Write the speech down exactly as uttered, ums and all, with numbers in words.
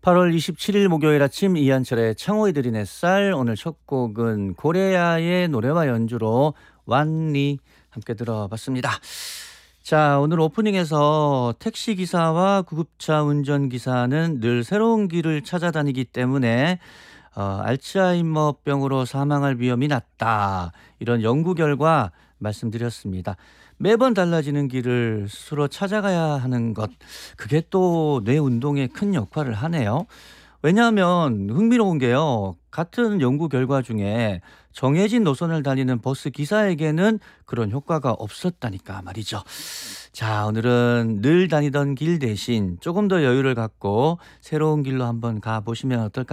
팔월 이십칠일 목요일 아침 이한철의 창호이 들인 햇살. 오늘 첫 곡은 고래야의 노래와 연주로 완니 함께 들어봤습니다. 자, 오늘 오프닝에서 택시기사와 구급차 운전기사는 늘 새로운 길을 찾아다니기 때문에 어, 알츠하이머병으로 사망할 위험이 낮다. 이런 연구 결과 말씀드렸습니다. 매번 달라지는 길을 스스로 찾아가야 하는 것, 그게 또 뇌 운동에 큰 역할을 하네요. 왜냐하면 흥미로운 게요. 같은 연구 결과 중에 정해진 노선을 달리는 버스 기사에게는 그런 효과가 없었다니까 말이죠. 자, 오늘은 늘 다니던 길 대신 조금 더 여유를 갖고 새로운 길로 한번 가보시면 어떨까?